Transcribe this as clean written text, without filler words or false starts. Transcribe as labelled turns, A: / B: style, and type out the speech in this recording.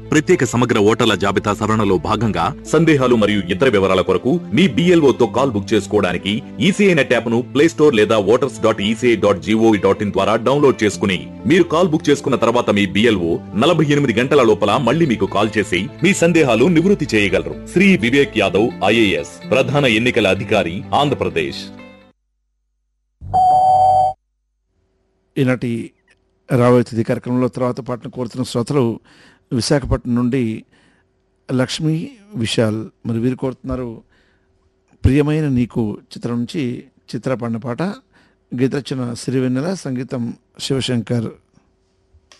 A: ప్రత్యేక సమగ్ర ఓటర్ల జాబితా సవరణలో భాగంగా సందేహాలు మరియు ఇతర వివరాల కొరకు మీ BLO తో కాల్ బుక్ చేసుకోవడానికి ఈసీఐ నెట్ యాప్ ను ప్లే స్టోర్ లేదా voters.eci.gov.in ద్వారా డౌన్లోడ్ చేసుకుని మీరు కాల్ బుక్ చేసుకున్న తర్వాత మీ BLO 48 గంటల లోపల మళ్ళీ మీకు కాల్ చేసి మీ సందేహాలు నివృత్తి చేయగలరు. శ్రీ వివేక్ యాదవ్ IAS, ప్రధాన ఎన్నికల అధికారి, ఆంధ్రప్రదేశ్.
B: ఈనాటి రాబోయే తిథి కార్యక్రమంలో తర్వాత పాటను కోరుతున్న శ్రోతలు విశాఖపట్నం నుండి లక్ష్మి, విశాల్. మరి వీరు కోరుతున్నారు ప్రియమైన నీకు చిత్రం నుంచి చిత్ర పాడిన పాట. గీత రచన సిరివెన్నెల, సంగీతం శివశంకర్.